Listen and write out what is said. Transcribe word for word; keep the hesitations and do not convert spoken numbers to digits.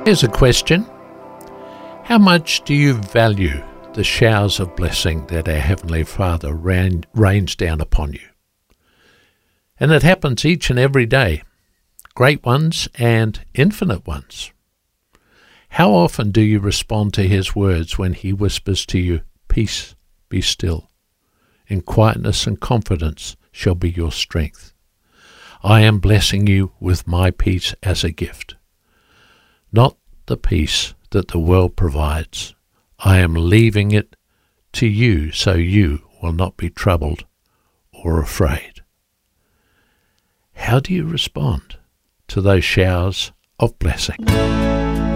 Here's a question. How much do you value the showers of blessing that our Heavenly Father rain, rains down upon you? And it happens each and every day, great ones and infinite ones. How often do you respond to His words when He whispers to you, "Peace, be still. In quietness and confidence shall be your strength. I am blessing you with my peace as a gift. Not the peace that the world provides. I am leaving it to you so you will not be troubled or afraid." How do you respond to those showers of blessing?